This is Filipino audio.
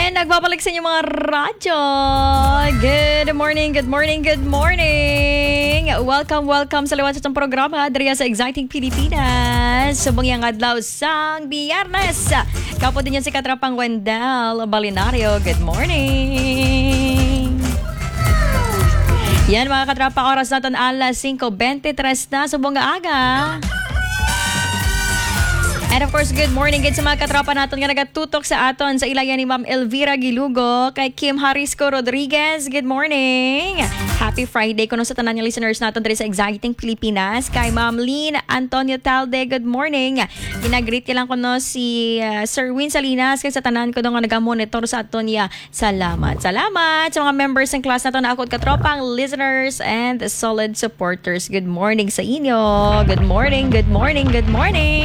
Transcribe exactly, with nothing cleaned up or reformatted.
And nagbabalik sa inyo mga radyo. Good morning, good morning, good morning. Welcome, welcome sa liwan sa itong programa Adria sa Exciting Pilipinas. Subong yang adlaw sang Biyernes. Kapo din yan si Katrapang Wendell Balinario. Good morning. Yan mga katrapa, oras natin alas five twenty-three na. Subong nga aga. And of course, good morning din sa mga katropa natin nga nagatutok sa aton sa ilayan ni Ma'am Elvira Gilugo, kay Kim Harisco Rodriguez. Good morning! Happy Friday kuno sa tanan ng listeners natin diri sa Exciting Pilipinas. Kay Ma'am Lynn Antonio Talde, good morning! Ginagreet lang kuno si uh, Sir Win Salinas kay sa tanan ko nga nagamonitor sa aton niya. Salamat! Salamat sa mga members ng class natin na ako at katropang listeners and solid supporters. Good morning sa inyo! Good morning, good morning, good morning!